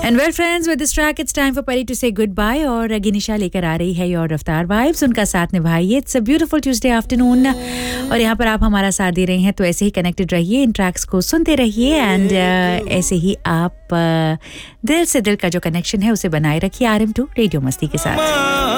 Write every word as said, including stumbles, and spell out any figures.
And well friends, with this track it's time for Pari to say goodbye और गिनिशा लेकर आ रही है your रफ्तार वाइब्स, उनका साथ निभाइए. It's a beautiful Tuesday afternoon और यहाँ पर आप हमारा साथ दे रहे हैं, तो ऐसे ही कनेक्टेड रहिए, इन ट्रैक्स को सुनते रहिए एंड uh, ऐसे ही आप uh, दिल से दिल का जो कनेक्शन है उसे बनाए रखिए आर एम टू रेडियो मस्ती के साथ.